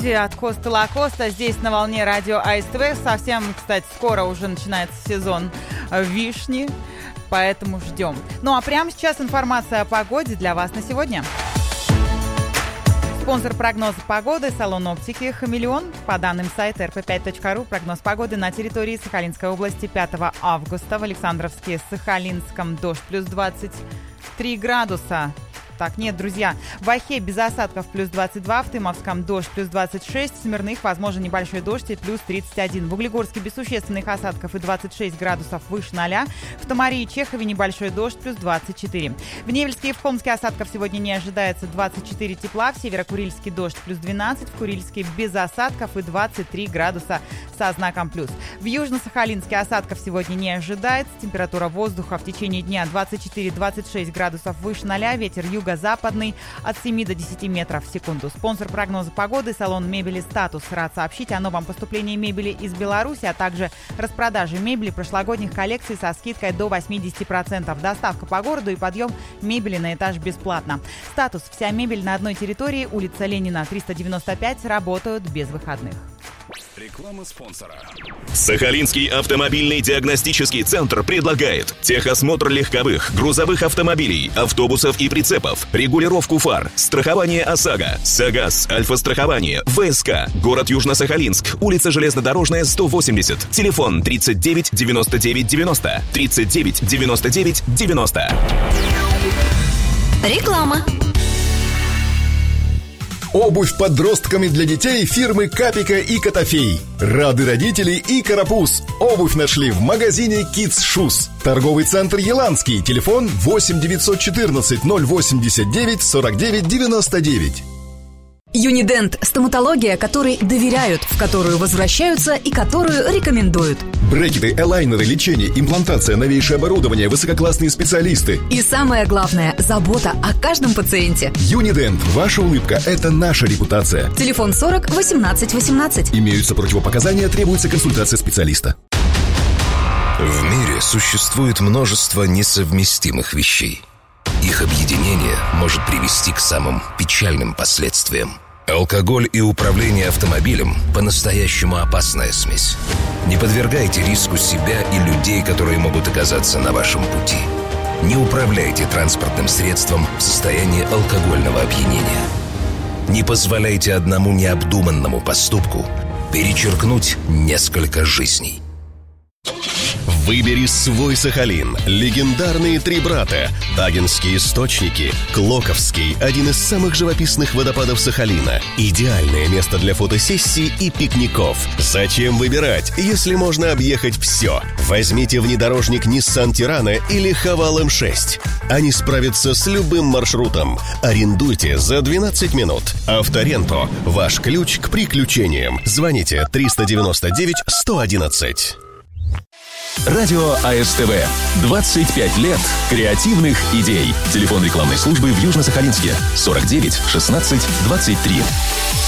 погоде от Коста Лакоста. Здесь на волне радио АСТВ. Совсем, кстати, скоро уже начинается сезон вишни, поэтому ждем. Ну а прямо сейчас информация о погоде для вас на сегодня. Спонсор прогноза погоды – салон оптики «Хамелеон». По данным сайта rp5.ru, прогноз погоды на территории Сахалинской области 5 августа. В Александровске, Сахалинском дождь плюс 23 градуса. Так, нет, друзья, в Ахе без осадков плюс 22, в Тымовском дождь плюс 26, в Смирных возможен небольшой дождь и плюс 31. В Углегорске без существенных осадков и 26 градусов выше 0. В Тамаре и Чехове небольшой дождь плюс 24. В Невельске и в Холмске осадков сегодня не ожидается 24 тепла, в Северо-Курильске дождь плюс 12, в Курильске без осадков и 23 градуса со знаком плюс. В Южно-Сахалинске осадков сегодня не ожидается, температура воздуха в течение дня 24-26 градусов выше 0, ветер юго-западный от 7 до 10 метров в секунду. Спонсор прогноза погоды – салон мебели «Статус». Рад сообщить о новом поступлении мебели из Беларуси, а также распродаже мебели прошлогодних коллекций со скидкой до 80%. Доставка по городу и подъем мебели на этаж бесплатно. «Статус». Вся мебель на одной территории. Улица Ленина, 395. Работают без выходных. Реклама спонсора. Сахалинский автомобильный диагностический центр предлагает техосмотр легковых, грузовых автомобилей, автобусов и прицепов, регулировку фар, страхование ОСАГО, САГАС, Альфа-страхование, ВСК, город Южно-Сахалинск, улица Железнодорожная, 180, телефон 39 99 90, 39 99 90. Реклама. Обувь подросткам и для детей фирмы Капика и Котофей. Рады родители и Карапуз. Обувь нашли в магазине Kids Shoes. Торговый центр Еланский. Телефон 8 914 089 49 99. Юнидент – стоматология, которой доверяют, в которую возвращаются и которую рекомендуют. Брекеты, элайнеры, лечение, имплантация, новейшее оборудование, высококлассные специалисты. И самое главное – забота о каждом пациенте. Юнидент. Ваша улыбка – это наша репутация. Телефон 40 18 18. Имеются противопоказания, требуется консультация специалиста. В мире существует множество несовместимых вещей. Их объединение может привести к самым печальным последствиям. Алкоголь и управление автомобилем – по-настоящему опасная смесь. Не подвергайте риску себя и людей, которые могут оказаться на вашем пути. Не управляйте транспортным средством в состоянии алкогольного опьянения. Не позволяйте одному необдуманному поступку перечеркнуть несколько жизней. Выбери свой Сахалин. Легендарные три брата. Тагинские источники. Клоковский – один из самых живописных водопадов Сахалина. Идеальное место для фотосессий и пикников. Зачем выбирать, если можно объехать все? Возьмите внедорожник Nissan Tirana или Haval M6. Они справятся с любым маршрутом. Арендуйте за 12 минут. Авторенто – ваш ключ к приключениям. Звоните 399 111. Радио АСТВ. 25 лет креативных идей. Телефон рекламной службы в Южно-Сахалинске 49 16 23.